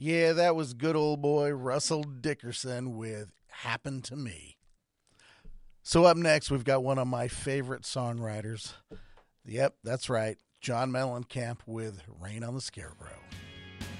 Yeah, that was good old boy Russell Dickerson with Happened to Me. So up next, we've got one of my favorite songwriters. Yep, that's right. John Mellencamp with Rain on the Scarecrow.